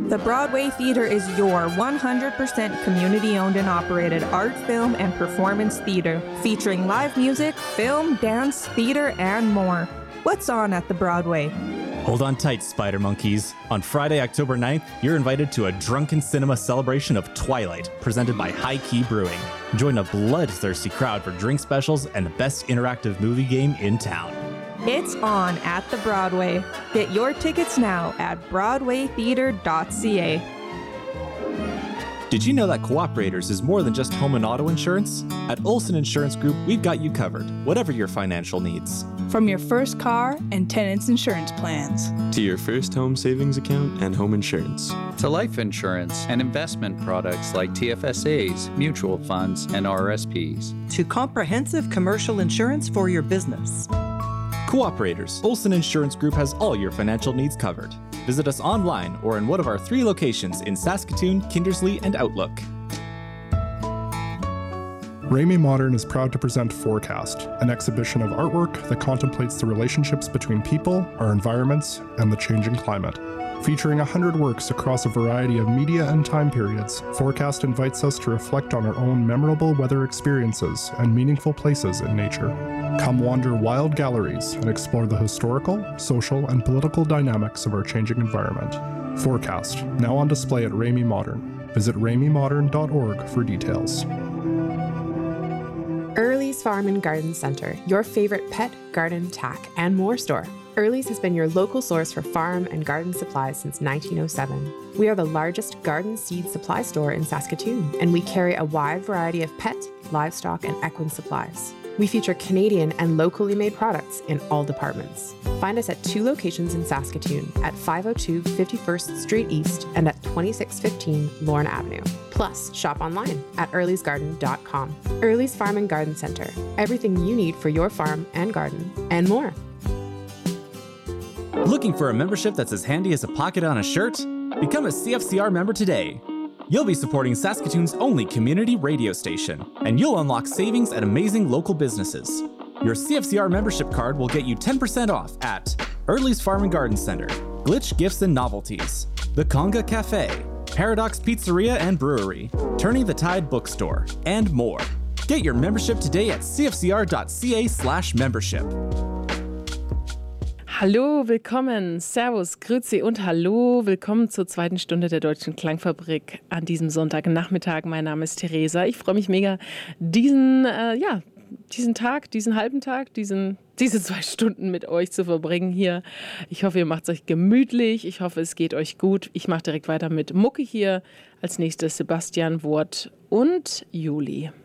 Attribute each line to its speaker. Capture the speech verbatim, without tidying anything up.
Speaker 1: The Broadway Theater is your one hundred percent community-owned and operated art, film, and performance theater, featuring live music, film, dance, theater, and more. What's on at the Broadway?
Speaker 2: Hold on tight, Spider Monkeys. On Friday, October ninth, you're invited to a drunken cinema celebration of Twilight, presented by High Key Brewing. Join a bloodthirsty crowd for drink specials and the best interactive movie game in town.
Speaker 1: It's on at the Broadway. Get your tickets now at broadway theater dot c a.
Speaker 2: Did you know that Cooperators is more than just home and auto insurance? At Olson Insurance Group, we've got you covered, whatever your financial needs.
Speaker 3: From your first car and tenants insurance plans,
Speaker 4: to your first home savings account and home insurance,
Speaker 5: to life insurance and investment products like T F S As, mutual funds, and R R S Ps,
Speaker 6: to comprehensive commercial insurance for your business.
Speaker 2: Cooperators, Olson Insurance Group has all your financial needs covered. Visit us online or in one of our three locations in Saskatoon, Kindersley, and Outlook.
Speaker 7: Ramey Modern is proud to present Forecast, an exhibition of artwork that contemplates the relationships between people, our environments, and the changing climate. Featuring one hundred works across a variety of media and time periods, Forecast invites us to reflect on our own memorable weather experiences and meaningful places in nature. Come wander wild galleries and explore the historical, social, and political dynamics of our changing environment. Forecast, now on display at Ramey Modern. Visit ramey modern dot org for details.
Speaker 8: Early's Farm and Garden Center, your favorite pet, garden, tack, and more store. Early's has been your local source for farm and garden supplies since nineteen oh seven. We are the largest garden seed supply store in Saskatoon, and we carry a wide variety of pet, livestock, and equine supplies. We feature Canadian and locally made products in all departments. Find us at two locations in Saskatoon, at five oh two fifty-first Street East and at twenty-six fifteen Lorne Avenue. Plus, shop online at earlys garden dot com. Early's Farm and Garden Center. Everything you need for your farm and garden, and more.
Speaker 2: Looking for a membership that's as handy as a pocket on a shirt? Become a C F C R member today. You'll be supporting Saskatoon's only community radio station, and you'll unlock savings at amazing local businesses. Your C F C R membership card will get you ten percent off at Early's Farm and Garden Center, Glitch Gifts and Novelties, The Conga Cafe, Paradox Pizzeria and Brewery, Turning the Tide Bookstore, and more. Get your membership today at c f c r dot c a slash membership.
Speaker 9: Hallo, willkommen, Servus, Grüezi und Hallo, willkommen zur zweiten Stunde der Deutschen Klangfabrik an diesem Sonntagnachmittag. Mein Name ist Theresa. Ich freue mich mega, diesen, äh, ja, diesen Tag, diesen halben Tag, diesen, diese zwei Stunden mit euch zu verbringen hier. Ich hoffe, ihr macht es euch gemütlich. Ich hoffe, es geht euch gut. Ich mache direkt weiter mit Mucke hier. Als nächstes Sebastian Wort und Juli.